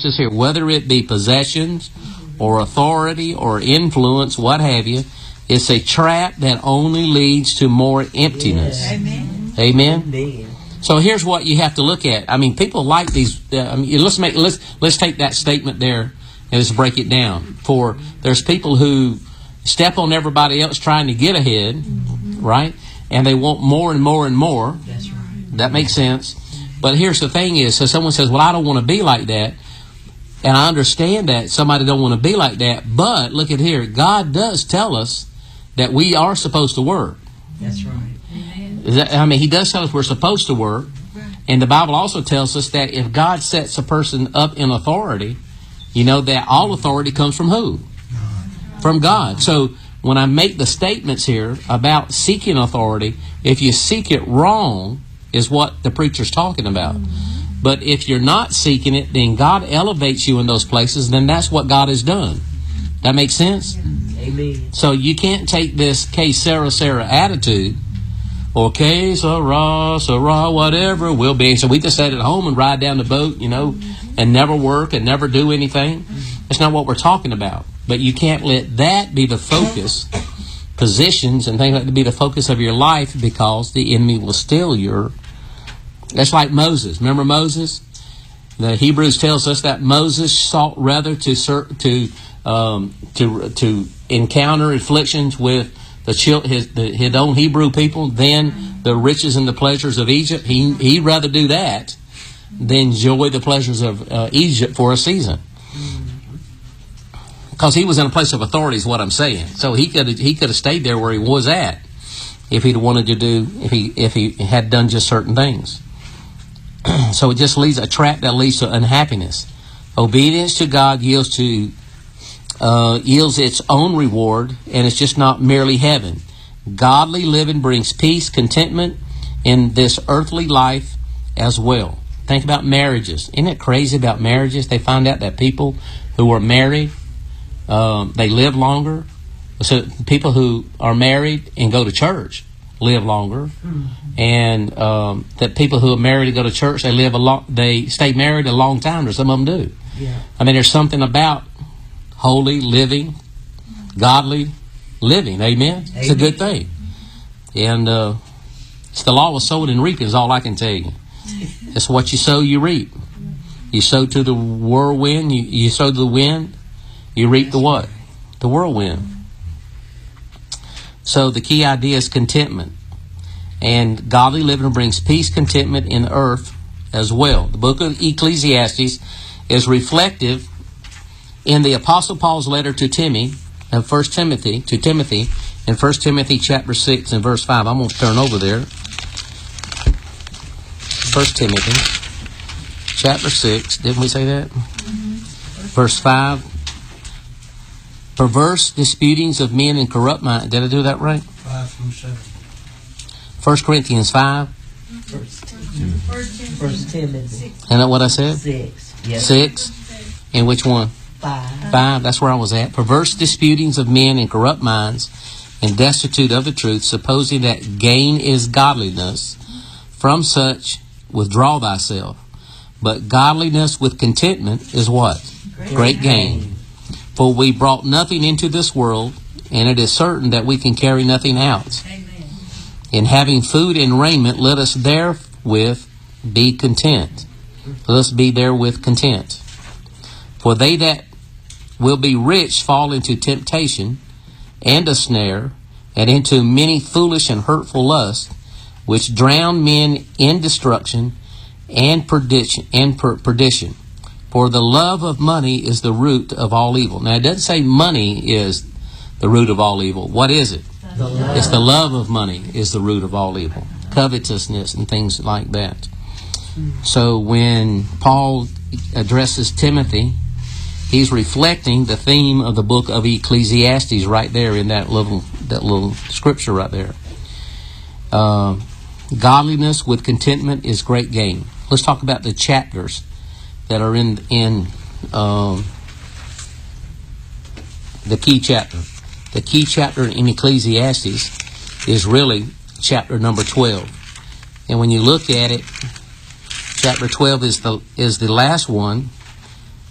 watch this here, whether it be possessions or authority or influence, what have you, it's a trap that only leads to more emptiness. Amen. Amen. So here's what you have to look at. I mean, people like these. Let's take that statement there and let's break it down. For there's people who step on everybody else trying to get ahead, right? And they want more and more and more. That's right. That makes sense. But here's the thing is, so someone says, well, I don't want to be like that. And I understand that somebody don't want to be like that. But look at here. God does tell us that we are supposed to work. That's right. He does tell us we're supposed to work. And the Bible also tells us that if God sets a person up in authority, you know that all authority comes from who? From God. So when I make the statements here about seeking authority, if you seek it wrong, is what the preacher's talking about. But if you're not seeking it, then God elevates you in those places, then that's what God has done. That makes sense? Amen. So you can't take this que sera attitude, or que sera, whatever it will be. So we just sit at home and ride down the boat, you know, and never work and never do anything. That's not what we're talking about. But you can't let that be the focus, positions and things like that be the focus of your life, because the enemy will steal your... That's like Moses. Remember Moses? The Hebrews tells us that Moses sought rather to encounter afflictions with his own Hebrew people than the riches and the pleasures of Egypt. He'd rather do that than enjoy the pleasures of Egypt for a season. Because he was in a place of authority, is what I'm saying. So he could have stayed there where he was at if he'd wanted to do, if he had done just certain things. So it just leads a trap that leads to unhappiness. Obedience to God yields its own reward, and it's just not merely heaven. Godly living brings peace, contentment in this earthly life as well. Think about marriages. Isn't it crazy about marriages? They find out that people who are married, they live longer. So people who are married and go to church live longer, and that people who are married and go to church, they stay married a long time, or some of them do. Yeah. I mean, there's something about holy living, godly living. Amen. It's a good thing, and it's the law of sowing and reaping is all I can tell you. It's what you sow, you reap. You sow to the whirlwind, you sow to the wind, you reap the what? The whirlwind. So the key idea is contentment. And godly living brings peace, contentment in earth as well. The book of Ecclesiastes is reflective in the Apostle Paul's letter to Timothy, in 1 Timothy chapter 6 and verse 5. I'm going to turn over there. 1 Timothy chapter 6. Didn't we say that? Verse 5. Perverse disputings of men and corrupt minds. Did I do that right? 5 through 7. 1 Corinthians 5. 1 Timothy. Isn't that what I said? 6. Yes. 6. And which one? 5. 5. That's where I was at. Perverse disputings of men and corrupt minds, and destitute of the truth, supposing that gain is godliness. From such withdraw thyself. But godliness with contentment is what? Great gain. For we brought nothing into this world, and it is certain that we can carry nothing out. Amen. In having food and raiment, let us therewith be content. Let us be therewith content. For they that will be rich fall into temptation and a snare, and into many foolish and hurtful lusts, which drown men in destruction and perdition. For the love of money is the root of all evil. Now, it doesn't say money is the root of all evil. What is it? It's the love of money is the root of all evil. Covetousness and things like that. So when Paul addresses Timothy, he's reflecting the theme of the book of Ecclesiastes right there in that little scripture right there. Godliness with contentment is great gain. Let's talk about the chapters that are in the key chapter. The key chapter in Ecclesiastes is really chapter number 12. And when you look at it, chapter 12 is the last one.